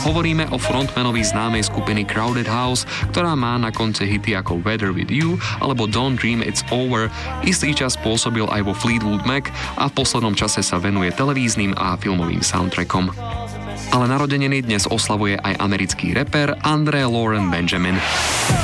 Hovoríme o frontmanovi známej skupiny Crowded House, ktorá má na konci hity ako Weather With You alebo Don't Dream It's Over. Istý čas pôsobil aj vo Fleetwood Mac a v poslednom čase sa venuje televíznym a filmovým soundtrackom. Ale narodeniny dnes oslavuje aj americký reper Andre Lauren Benjamin.